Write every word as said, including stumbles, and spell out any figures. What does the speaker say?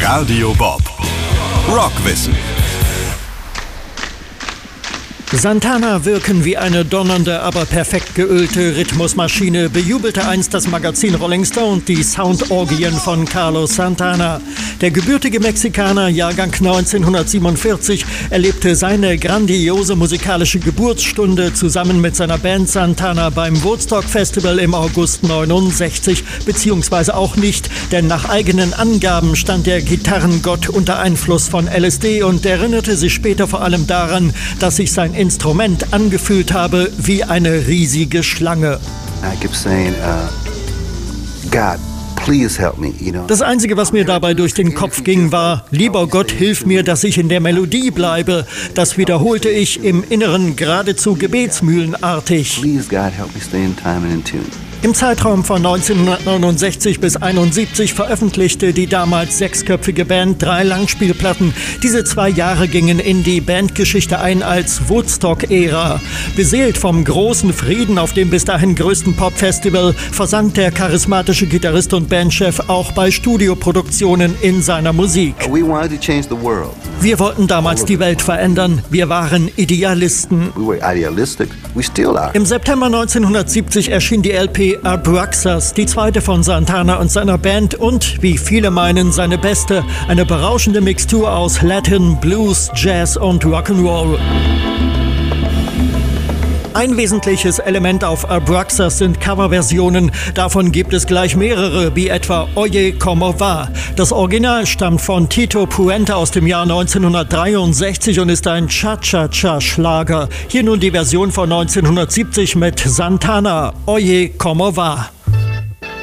Radio Bob. Rockwissen. Santana wirken wie eine donnernde, aber perfekt geölte Rhythmusmaschine, bejubelte einst das Magazin Rolling Stone die Soundorgien von Carlos Santana. Der gebürtige Mexikaner, Jahrgang neunzehnhundertsiebenundvierzig, erlebte seine grandiose musikalische Geburtsstunde zusammen mit seiner Band Santana beim Woodstock Festival im August neunundsechzig, beziehungsweise auch nicht, denn nach eigenen Angaben stand der Gitarrengott unter Einfluss von L S D und erinnerte sich später vor allem daran, dass sich sein Instrument angefühlt habe wie eine riesige Schlange. I kept saying, uh, God, please help me, you know. Das Einzige, was mir dabei durch den Kopf ging, war: Lieber Gott, hilf mir, dass ich in der Melodie bleibe. Das wiederholte ich im Inneren geradezu gebetsmühlenartig. Please, God, help me stay in time and in tune. Im Zeitraum von neunzehnhundertneunundsechzig bis einundsiebzig veröffentlichte die damals sechsköpfige Band drei Langspielplatten. Diese zwei Jahre gingen in die Bandgeschichte ein als Woodstock-Ära. Beseelt vom großen Frieden auf dem bis dahin größten Popfestival versank der charismatische Gitarrist und Bandchef auch bei Studioproduktionen in seiner Musik. We wanted to change the world. Wir wollten damals die Welt verändern. Wir waren Idealisten. We were idealistic. We still are. Im September neunzehnhundertsiebzig erschien die L P Abraxas, die zweite von Santana und seiner Band und, wie viele meinen, seine beste, eine berauschende Mixtur aus Latin, Blues, Jazz und Rock'n'Roll. Ein wesentliches Element auf Abraxas sind Coverversionen. Davon gibt es gleich mehrere, wie etwa Oye Como Va. Das Original stammt von Tito Puente aus dem Jahr neunzehnhundertdreiundsechzig und ist ein Cha-Cha-Cha-Schlager. Hier nun die Version von neunzehnhundertsiebzig mit Santana, Oye Como Va.